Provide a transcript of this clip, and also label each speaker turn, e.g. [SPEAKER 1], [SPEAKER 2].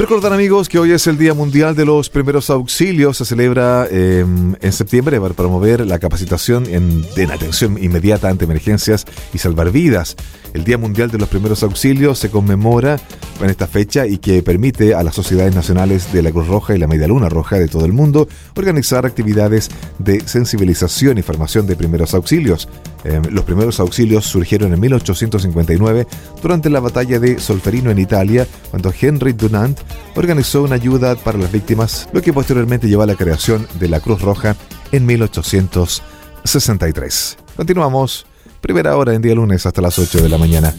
[SPEAKER 1] Recordar, amigos, que hoy es el Día Mundial de los Primeros Auxilios. Se celebra en septiembre para promover la capacitación en atención inmediata ante emergencias y salvar vidas. El Día Mundial de los Primeros Auxilios se conmemora en esta fecha y que permite a las sociedades nacionales de la Cruz Roja y la Media Luna Roja de todo el mundo organizar actividades de sensibilización y formación de primeros auxilios. Los primeros auxilios surgieron en 1859 durante la batalla de Solferino en Italia, cuando Henry Dunant organizó una ayuda para las víctimas, lo que posteriormente llevó a la creación de la Cruz Roja en 1863. Continuamos, primera hora en día lunes hasta las 8 de la mañana.